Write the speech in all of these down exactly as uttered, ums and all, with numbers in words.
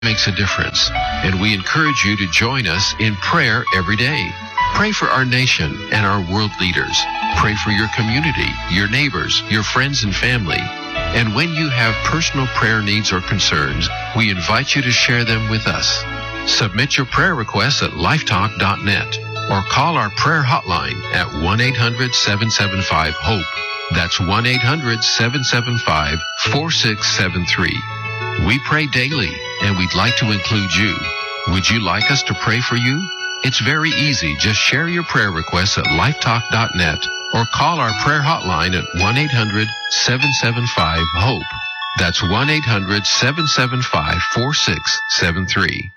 makes a difference, and we encourage you to join us in prayer every day. Pray for our nation and our world leaders. Pray for your community, your neighbors, your friends and family. And when you have personal prayer needs or concerns, we invite you to share them with us. Submit your prayer requests at lifetalk dot net or call our prayer hotline at one eight hundred seven seven five HOPE. That's one eight hundred seven seven five four six seven three. We pray daily, and we'd like to include you. Would you like us to pray for you? It's very easy. Just share your prayer requests at lifetalk dot net or call our prayer hotline at one eight hundred seven seven five HOPE. That's one eight hundred seven seven five four six seven three.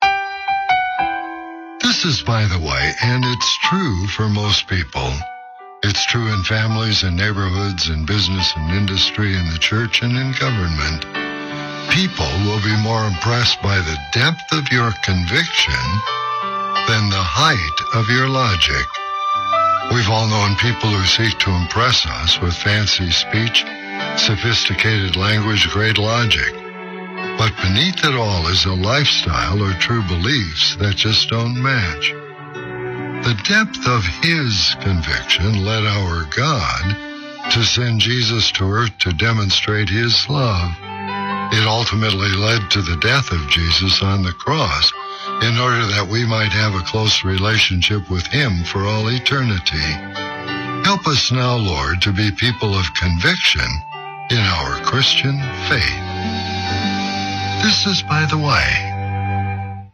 This is by the way, and it's true for most people. It's true in families and neighborhoods, in business and industry, in the church and in government. People will be more impressed by the depth of your conviction than the height of your logic. We've all known people who seek to impress us with fancy speech, sophisticated language, great logic. But beneath it all is a lifestyle or true beliefs that just don't match. The depth of his conviction led our God to send Jesus to earth to demonstrate his love. It ultimately led to the death of Jesus on the cross in order that we might have a close relationship with him for all eternity. Help us now, Lord, to be people of conviction in our Christian faith. This is By the Way.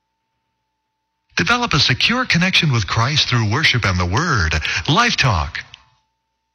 Develop a secure connection with Christ through worship and the Word. Life Talk.